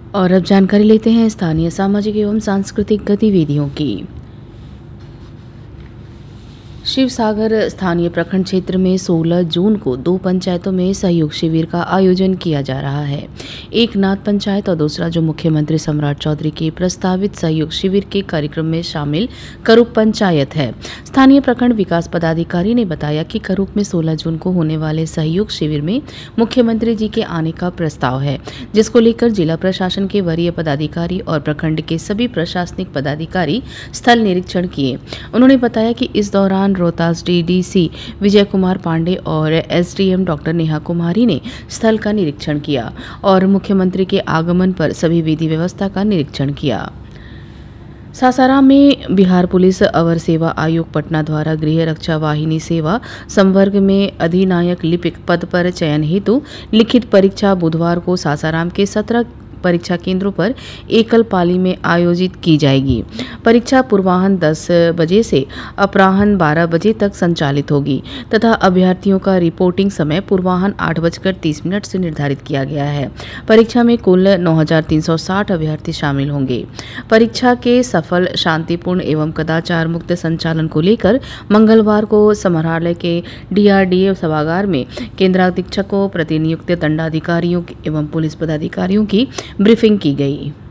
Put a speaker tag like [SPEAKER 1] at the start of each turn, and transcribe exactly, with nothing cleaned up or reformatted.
[SPEAKER 1] और अब जानकारी लेते हैं स्थानीय सामाजिक एवं सांस्कृतिक गतिविधियों की। शिवसागर स्थानीय प्रखंड क्षेत्र में सोलह जून को दो पंचायतों में सहयोग शिविर का आयोजन किया जा रहा है। एक नाथ पंचायत और दूसरा जो मुख्यमंत्री सम्राट चौधरी के प्रस्तावित सहयोग शिविर के कार्यक्रम में शामिल करूप पंचायत है। स्थानीय प्रखंड विकास पदाधिकारी ने बताया कि करूप में सोलह जून को होने वाले सहयोग शिविर में मुख्यमंत्री जी के आने का प्रस्ताव है, जिसको लेकर जिला प्रशासन के वरीय पदाधिकारी और प्रखंड के सभी प्रशासनिक पदाधिकारी स्थल निरीक्षण किए। उन्होंने बताया कि इस दौरान रोहतास डीडीसी विजय कुमार पांडे और एसडीएम डॉक्टर नेहा कुमारी ने स्थल का निरीक्षण किया और मुख्यमंत्री के आगमन पर सभी विधि व्यवस्था का निरीक्षण किया। सासाराम में बिहार पुलिस अवर सेवा आयोग पटना द्वारा गृह रक्षा वाहिनी सेवा संवर्ग में अधिनायक लिपिक पद पर चयन हेतु लिखित परीक्षा बुधवार को सासाराम के सत्रह परीक्षा केंद्रों पर एकल पाली में आयोजित की जाएगी। परीक्षा पूर्वाह्न दस बजे से अपराह्न बारह बजे तक संचालित होगी तथा अभ्यर्थियों का रिपोर्टिंग समय पूर्वाह्न आठ बजकर तीस मिनट से निर्धारित किया गया है। परीक्षा में कुल नौ हजार तीन सौ साठ अभ्यर्थी शामिल होंगे। परीक्षा के सफल, शांतिपूर्ण एवं कदाचार मुक्त संचालन को लेकर मंगलवार को समाहरणालय के डीआरडीए सभागार में केंद्राधीक्षकों, प्रतिनियुक्त दंडाधिकारियों एवं पुलिस पदाधिकारियों की ब्रीफिंग की गई।